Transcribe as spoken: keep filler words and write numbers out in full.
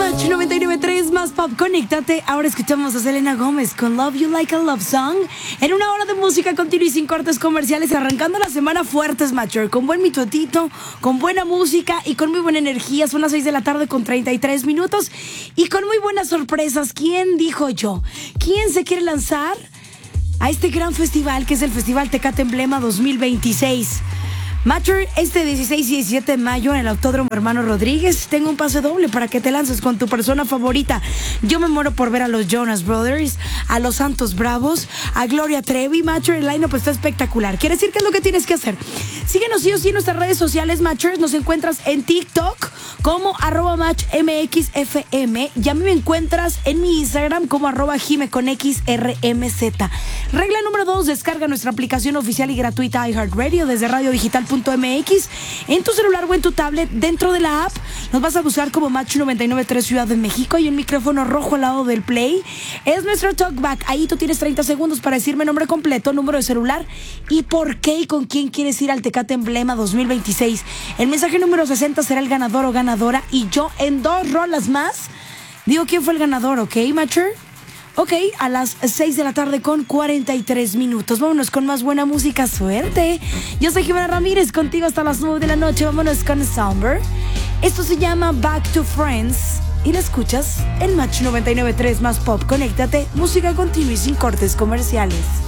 Match noventa y nueve punto tres más pop, conéctate. Ahora escuchamos a Selena Gómez con Love You Like a Love Song. En una hora de música continua y sin cortes comerciales, arrancando la semana fuertes, Matcher, con buen mitotito, con buena música y con muy buena energía. Son las seis de la tarde con treinta y tres minutos y con muy buenas sorpresas. ¿Quién dijo yo? ¿Quién se quiere lanzar a este gran festival que es el Festival Tecate Emblema dos mil veintiséis? Matcher, este dieciséis y diecisiete de mayo en el Autódromo Hermano Rodríguez tengo un pase doble para que te lances con tu persona favorita. Yo me muero por ver a los Jonas Brothers, a los Santos Bravos, a Gloria Trevi. Matcher, el line-up está espectacular. ¿Quiere decir qué es lo que tienes que hacer? Síguenos sí o sí en nuestras redes sociales, Matcher. Nos encuentras en TikTok como arroba matchmxfm y a mí me encuentras en mi Instagram como arroba jime con xrmz. Regla número dos, descarga nuestra aplicación oficial y gratuita iHeartRadio desde radio digital punto m x en tu celular o en tu tablet. Dentro de la app nos vas a buscar como Match noventa y nueve punto tres Ciudad de México y un micrófono rojo al lado del play es nuestro talkback. Ahí tú tienes treinta segundos para decirme nombre completo, número de celular y por qué y con quién quieres ir al Tecate Emblema dos mil veintiséis. El mensaje número sesenta será el ganador o ganadora y yo en dos rolas más digo quién fue el ganador, ¿ok, Matcher? Ok, a las seis de la tarde con cuarenta y tres minutos. Vámonos con más buena música. Suerte. Yo soy Jimena Ramírez, contigo hasta las nueve de la noche. Vámonos con Somber. Esto se llama Back to Friends y la escuchas en Match noventa y nueve punto tres más pop. Conéctate, música continua y sin cortes comerciales.